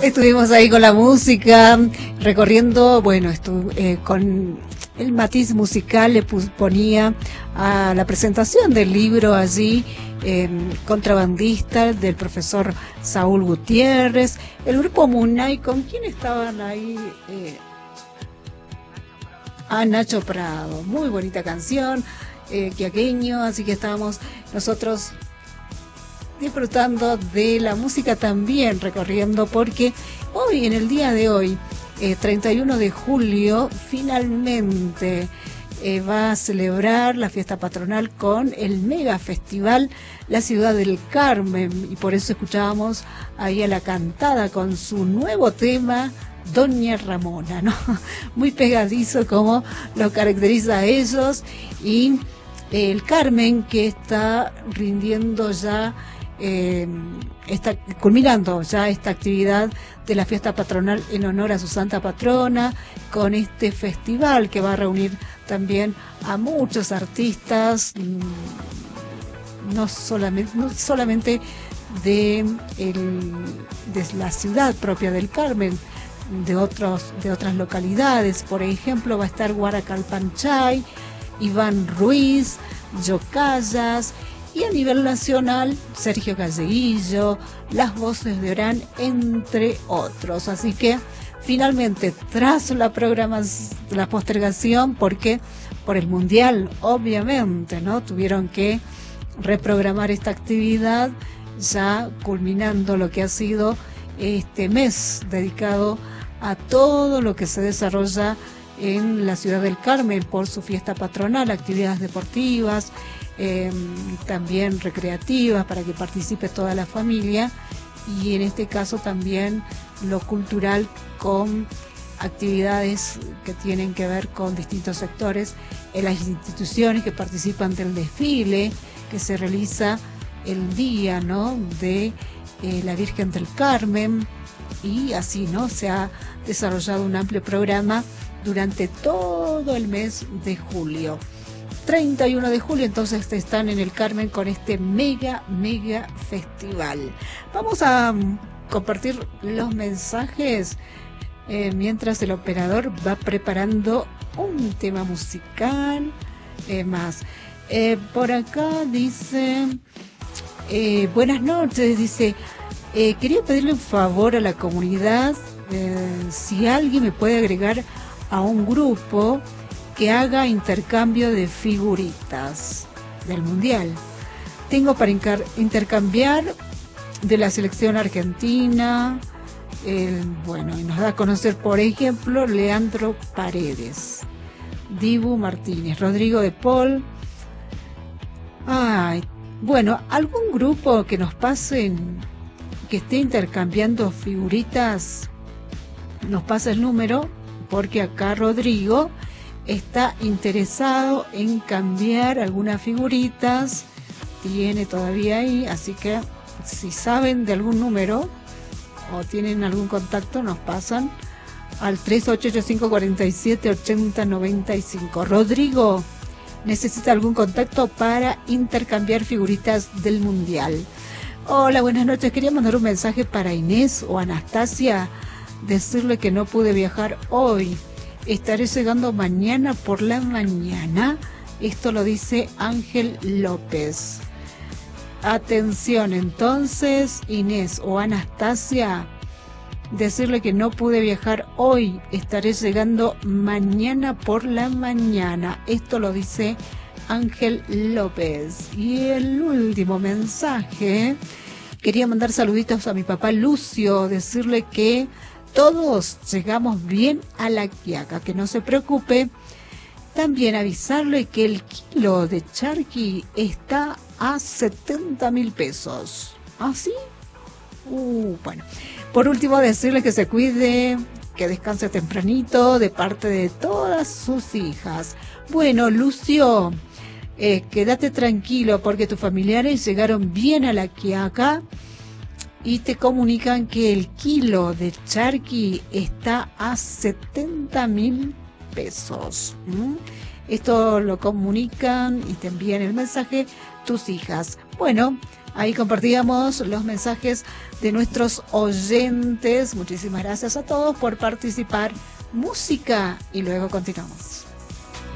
Estuvimos ahí con la música, recorriendo, bueno, con el matiz musical le ponía a la presentación del libro allí, Contrabandista, del profesor Saúl Gutiérrez, el grupo Munay. ¿Con quién estaban ahí? Nacho Prado, muy bonita canción, quiaqueño, así que estábamos nosotros disfrutando de la música también, recorriendo, porque hoy, en el día de hoy, 31 de julio, finalmente va a celebrar la fiesta patronal con el mega festival La Ciudad del Carmen, y por eso escuchábamos ahí a La Cantada con su nuevo tema, Doña Ramona, ¿no? Muy pegadizo como lo caracteriza a ellos, y el Carmen, que está rindiendo ya, está culminando ya esta actividad de la fiesta patronal en honor a su santa patrona, con este festival que va a reunir también a muchos artistas, no solamente de la ciudad propia del Carmen, de otras localidades. Por ejemplo, va a estar Guaracalpanchay, Iván Ruiz, Yocayas, y a nivel nacional, Sergio Calleguillo, Las Voces de Orán, entre otros. Así que, finalmente, tras la postergación, porque por el Mundial, obviamente, ¿no? Tuvieron que reprogramar esta actividad, ya culminando lo que ha sido este mes dedicado a todo lo que se desarrolla en la ciudad del Carmen por su fiesta patronal, actividades deportivas, también recreativas para que participe toda la familia, y en este caso también lo cultural con actividades que tienen que ver con distintos sectores en las instituciones que participan del desfile que se realiza el día, ¿no?, de la Virgen del Carmen, y así, ¿no?, se ha desarrollado un amplio programa durante todo el mes de julio. 31 de julio, entonces están en el Carmen con este mega festival. Vamos a compartir los mensajes mientras el operador va preparando un tema musical más. Por acá dice, buenas noches, dice, quería pedirle un favor a la comunidad, si alguien me puede agregar a un grupo que haga intercambio de figuritas del Mundial. Tengo para intercambiar de la selección argentina, bueno, y nos da a conocer, por ejemplo, Leandro Paredes, Dibu Martínez, Rodrigo de Paul. Bueno, algún grupo que nos pasen, que esté intercambiando figuritas, nos pasa el número, porque acá Rodrigo está interesado en cambiar algunas figuritas, tiene todavía ahí, así que si saben de algún número o tienen algún contacto, nos pasan al 3885-478095. Rodrigo necesita algún contacto para intercambiar figuritas del Mundial. Hola, buenas noches, quería mandar un mensaje para Inés o Anastasia, decirle que no pude viajar hoy. Estaré llegando mañana por la mañana. Esto lo dice Ángel López. Atención, entonces, Inés o Anastasia, decirle que no pude viajar hoy. Estaré llegando mañana por la mañana. Esto lo dice Ángel López. Y el último mensaje, quería mandar saluditos a mi papá Lucio, decirle que todos llegamos bien a La Quiaca, que no se preocupe. También avisarle que el kilo de charqui está a 70.000 pesos. ¿Ah, sí? Bueno. Por último, decirle que se cuide, que descanse tempranito, de parte de todas sus hijas. Bueno, Lucio, quédate tranquilo porque tus familiares llegaron bien a La Quiaca y te comunican que el kilo de charqui está a 70.000 pesos. Esto lo comunican y te envían el mensaje tus hijas. Bueno, Ahí compartíamos los mensajes de nuestros oyentes. Muchísimas gracias a todos por participar. Música y luego continuamos.